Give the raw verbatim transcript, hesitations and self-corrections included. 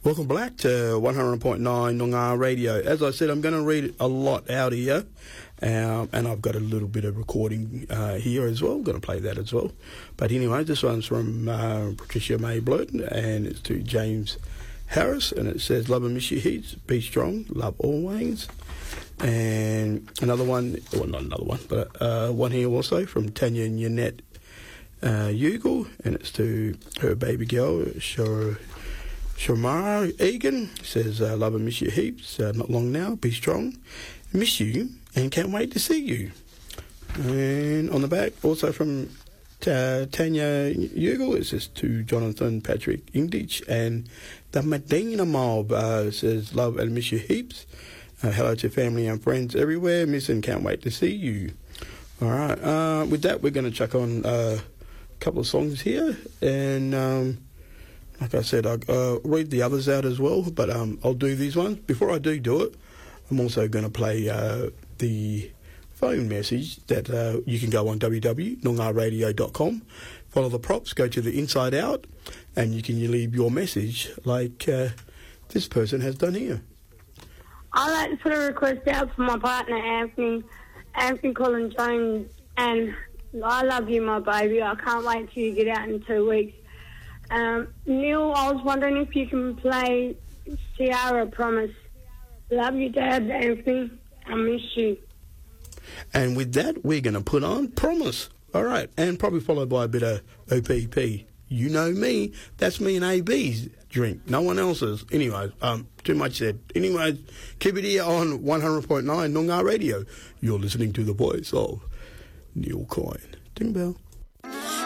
Welcome back to one hundred point nine Noongar Radio. As I said, I'm going to read a lot out here, um, and I've got a little bit of recording uh, here as well. I'm going to play that as well. But anyway, this one's from uh, Patricia May Blood, and it's to James Harris, and it says, "Love and miss you heaps, be strong, love always." And another one, well, not another one, but uh, one here also from Tanya and Yannette uh, Ugle, and it's to her baby girl, Shor. Shamara Egan says, uh, "Love and miss you heaps, uh, not long now, be strong, miss you, and can't wait to see you." And on the back, also from uh, Tanya Ugle, it says to Jonathan Patrick Indich, and the Medina Mob uh, says, "Love and miss you heaps, uh, hello to family and friends everywhere, miss and can't wait to see you." All right, uh, with that, we're going to chuck on uh, a couple of songs here, and um, like I said, I'll uh, read the others out as well, but um, I'll do these ones. Before I do do it, I'm also going to play uh, the phone message that uh, you can go on w w w dot noongar radio dot com, follow the prompts, go to the Inside Out, and you can leave your message like uh, this person has done here. I'd like to put a request out for my partner, Anthony, Anthony Colin Jones, and I love you, my baby. I can't wait till you get out in two weeks. Um, Neil, I was wondering if you can play Ciara Promise. Love you, Dad, Anthony. I miss you. And with that, we're going to put on Promise. All right, and probably followed by a bit of O P P. You know me. That's me and A B's drink. No one else's. Anyway, um, too much said. Anyway, keep it here on one hundred point nine Noongar Radio. You're listening to the voice of Neil Coyne. Ding bell.